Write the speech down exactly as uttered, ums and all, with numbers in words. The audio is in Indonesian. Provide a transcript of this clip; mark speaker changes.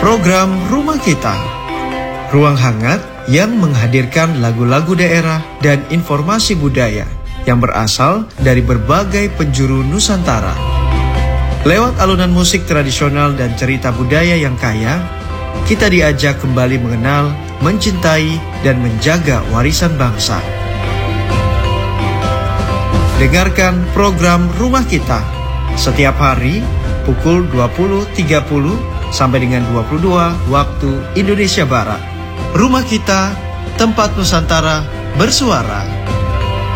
Speaker 1: Program Rumah Kita, ruang hangat yang menghadirkan lagu-lagu daerah dan informasi budaya yang berasal dari berbagai penjuru Nusantara. Lewat alunan musik tradisional dan cerita budaya yang kaya, kita diajak kembali mengenal, mencintai, dan menjaga warisan bangsa. Dengarkan program Rumah Kita setiap hari pukul dua puluh tiga puluh sampai dengan dua puluh dua waktu Indonesia Barat. Rumah Kita, tempat Nusantara bersuara.